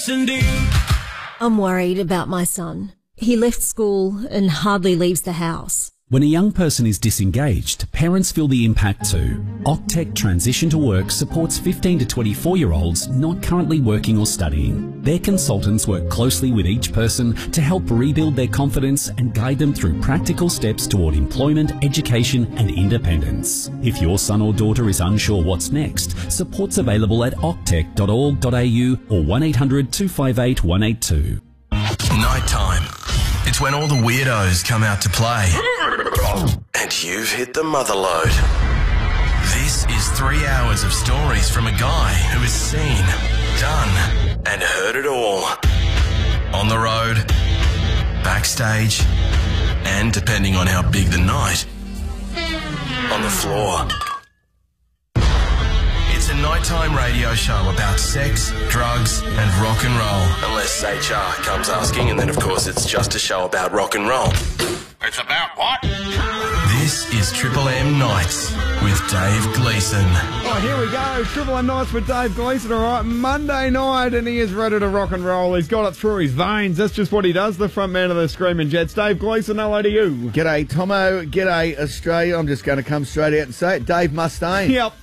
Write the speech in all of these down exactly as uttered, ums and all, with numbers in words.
I'm worried about my son. He left school and hardly leaves the house. When a young person is disengaged, parents feel the impact too. Octec Transition to Work supports fifteen to twenty-four-year-olds not currently working or studying. Their consultants work closely with each person to help rebuild their confidence and guide them through practical steps toward employment, education and independence. If your son or daughter is unsure what's next, support's available at octec dot org dot a u or one eight hundred two five eight one eight two. Nighttime. It's when all the weirdos come out to play. And you've hit the mother load. This is three hours of stories from a guy who has seen, done, and heard it all. On the road, backstage, and depending on how big the night, on the floor. It's a nighttime radio show about sex, drugs, and rock and roll. Unless H R comes asking, and then of course it's just a show about rock and roll. It's about what? This is Triple M Nights with Dave Gleeson. Oh, here we go. Triple M Nights with Dave Gleeson, all right. Monday night, and he is ready to rock and roll. He's got it through his veins. That's just what he does, the front man of the Screaming Jets. Dave Gleeson, hello to you. G'day, Tomo. G'day, Australia. I'm just going to come straight out and say it. Dave Mustaine. Yep.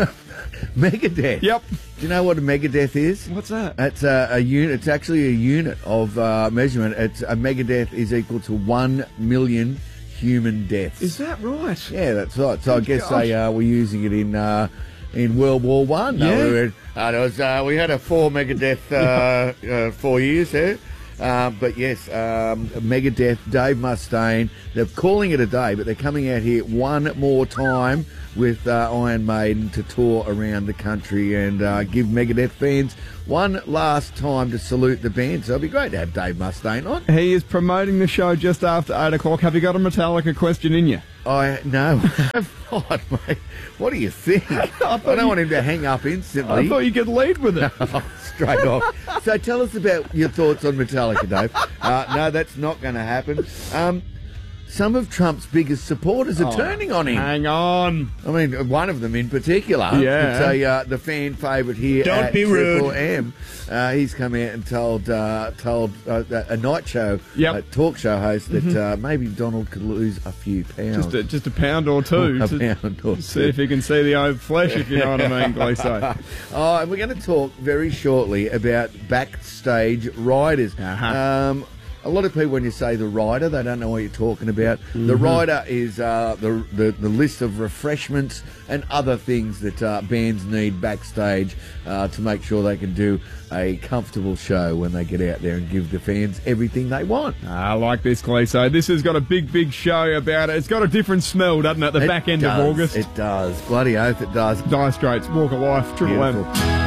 Megadeth. Yep. Do you know what a megadeth is? What's that? It's a, a unit. It's actually a unit of uh, measurement. It's a megadeth is equal to one million human deaths. Is that right? Yeah, that's right. So I guess gosh. they uh, were using it in uh, in World War One. Yeah. No, we, were, uh, there was, uh, we had a four megadeth uh, uh, four years there. Uh, but yes, um, Megadeth, Dave Mustaine. They're calling it a day, but they're coming out here one more time with uh, Iron Maiden to tour around the country and uh, give Megadeth fans one last time to salute the band. So it'd be great to have Dave Mustaine on. He is promoting the show just after eight o'clock. Have you got a Metallica question in you? I no, have not, mate. What do you think? I, I don't you, want him to hang up instantly. I thought you could lead with it. Straight off. So tell us about your thoughts on Metallica, Dave. Uh, no, that's not going to happen. Um, some of Trump's biggest supporters are oh, turning on him. Hang on. I mean, one of them in particular. Yeah. It's a, uh, the fan favourite here Don't at be Triple rude. M. Uh, he's come out and told uh, told uh, a night show, Yep. a talk show host that Mm-hmm. uh, maybe Donald could lose a few pounds. Just a, just a pound or two. a to pound or two. see if he can see the old flesh, if you know what I mean, Gleeso. Oh, and we're going to talk very shortly about backstage riders. Uh-huh. Um, a lot of people, when you say the rider, they don't know what you're talking about. Mm-hmm. The rider is uh, the, the the list of refreshments and other things that uh, bands need backstage uh, to make sure they can do a comfortable show when they get out there and give the fans everything they want. I like this, Gleeso. This has got a big, big show about it. It's got a different smell, doesn't it, the It back end does, of August? It does. Bloody oath it does. Dire Straits, Walk of Life, Triple M. Beautiful.